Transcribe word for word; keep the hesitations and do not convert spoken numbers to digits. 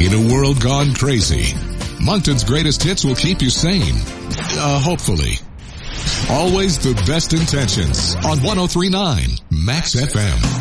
In a world gone crazy, Moncton's greatest hits will keep you sane. Uh, hopefully. Always the best intentions on one oh three point nine Max F M.